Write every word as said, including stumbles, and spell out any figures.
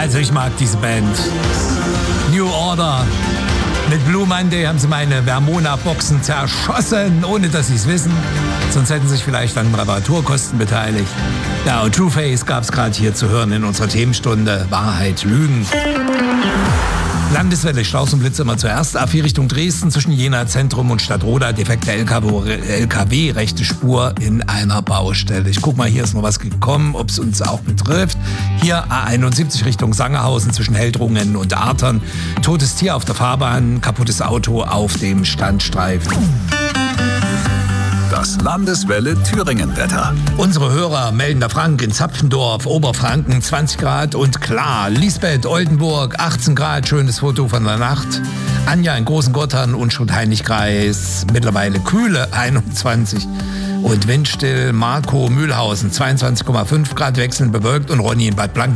Also ich mag diese Band. New Order. Mit Blue Monday haben sie meine Vermona-Boxen zerschossen, ohne dass sie es wissen. Sonst hätten sie sich vielleicht an Reparaturkosten beteiligt. Ja, und True Face gab es gerade hier zu hören in unserer Themenstunde Wahrheit, Lügen. Landeswelle, Staus und Blitze immer zuerst. A vier Richtung Dresden zwischen Jena Zentrum und Stadtroda. Defekte L K W, rechte Spur in einer Baustelle. Ich guck mal, hier ist noch was gekommen, ob es uns auch betrifft. Hier A einundsiebzig Richtung Sangerhausen zwischen Heldrungen und Artern. Totes Tier auf der Fahrbahn, kaputtes Auto auf dem Standstreifen. Das Landeswelle Thüringen-Wetter. Unsere Hörer melden der Frank in Zapfendorf, Oberfranken zwanzig Grad und klar. Lisbeth, Oldenburg achtzehn Grad, schönes Foto von der Nacht. Anja in Großengottern, Unschuld-Heinig-Kreis, mittlerweile kühle einundzwanzig. Und windstill, Marco Mühlhausen zweiundzwanzig Komma fünf Grad, wechselnd bewölkt und Ronny in Bad Blank